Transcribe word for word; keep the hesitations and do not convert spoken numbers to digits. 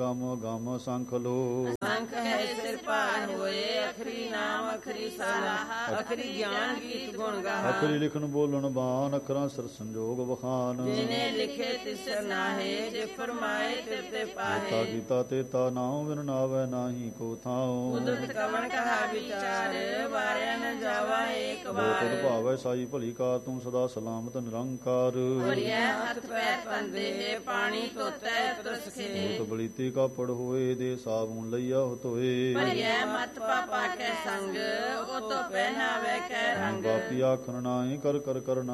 ਗਮ ਗਮ ਸੰਖ ਲੋ। ਸੰਖ ਹੈ ਸਿਰ ਭਾਰ ਹੋਏ, ਅਖਰੀ ਨਾਮ ਅਖਰੀ ਸਲਾਹ, ਅਖਰੀ ਗਿਆਨ ਗੀਤ ਗੁਣ ਗਾਹਾ। ਅਖਰੀ ਲਿਖਣ ਬੋਲਣ ਬਾਣ, ਅਖਰਾਂ ਸਿਰ ਸੰਜੋਗ ਵਖਾਨ। ਜਿਨੇ ਲਿਖੇ ਤਿਸ ਨਾਹੇ, ਜੇ ਫਰਮਾਏ ਤਿਰ ਤੇ ਪਾਹੇ। ਤਾ ਕੀਤਾ ਤੇਤਾ ਨਾਉ, ਬਿਨ ਨਾਵੈ ਨਾਹੀ ਕੋ ਥਾਉ। ਉਦਤ ਕਵਣ ਕਹਾ ਵਿਚਾਰ, ਵਾਰਿਆ ਨ ਜਾਵਾ ਏਕ ਜੋ ਵਾਰ। ਤੁਧ ਭਾਵੈ ਸਾਈ ਭਲੀ ਕਾਰ, ਤੂੰ ਸਦਾ ਸਲਾਮਤ ਨਿਰੰਕਾਰ। ਵਰਿਆ ਹੱਥ ਪੈਰ ਪੰਦੇ, ਪਾਣੀ ਧੋਤੈ ਤੁਰਸਖੇ। ਹੋਤ ਬਲੀਤੀ ਕਾਪੜ ਹੋਏ, ਦੇ ਸਾਬੂਨ ਲਈਆ ਧੋਏ। ਭਰਿਆ ਮਤ ਪਾਪਾ ਕੈ ਸੰਗ, ਉਹ ਤੋ ਪਹਿਨਾਵੇ ਕੈ ਰੰਗ। ਪਾਪੀ ਆਖਣ ਨਾਹੀ, ਕਰ ਕਰ ਕਰਨਾ